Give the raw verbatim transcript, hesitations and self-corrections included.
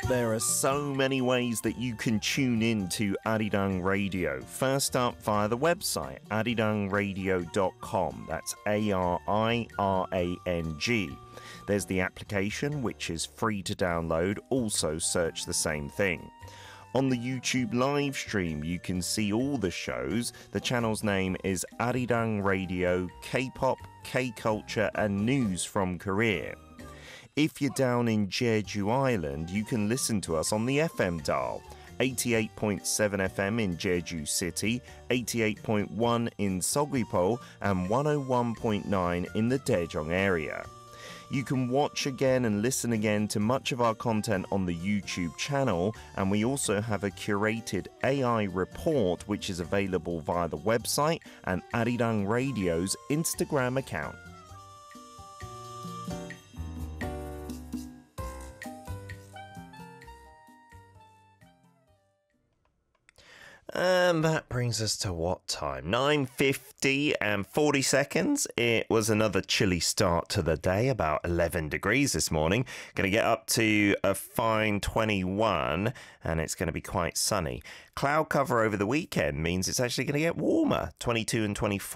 There are so many ways that you can tune in to Arirang Radio. First up, via the website, arirang radio dot com. That's A R I R A N G. There's the application, which is free to download. Also search the same thing. On the YouTube live stream, you can see all the shows. The channel's name is Arirang Radio, K-pop, K-culture and news from Korea. If you're down in Jeju Island, you can listen to us on the F M dial. eighty-eight point seven F M in Jeju City, eighty-eight point one in Seogwipo and one oh one point nine in the Daejeong area. You can watch again and listen again to much of our content on the YouTube channel, and we also have a curated A I report which is available via the website and Arirang Radio's Instagram account. And that brings us to what time? nine fifty and forty seconds. It was another chilly start to the day, about eleven degrees this morning. Going to get up to a fine twenty-one, and it's going to be quite sunny. Cloud cover over the weekend means it's actually going to get warmer, twenty-two and twenty-four.